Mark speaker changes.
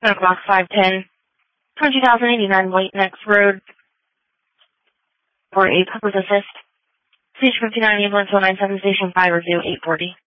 Speaker 1: Block 510, 2089 White Next Road, for a public assist. Station 59, ambulance 197, station 5 review 840.